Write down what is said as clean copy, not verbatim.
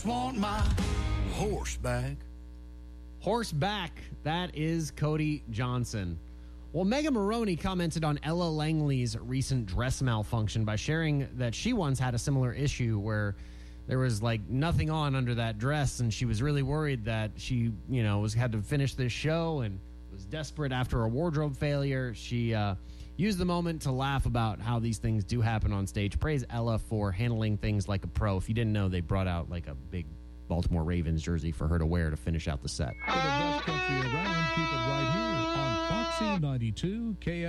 Want my horse back. Horseback. That is Cody Johnson. Well, Megan Maroney commented on Ella Langley's recent dress malfunction by sharing that she once had a similar issue where there was like nothing on under that dress, and she was really worried that she, had to finish this show and was desperate after a wardrobe failure. She used the moment to laugh about how these things do happen on stage. Praise Ella for handling things like a pro. If you didn't know, they brought out like a big Baltimore Ravens jersey for her to wear to finish out the set. For the best country around, keep it right here on Foxy 92 KF.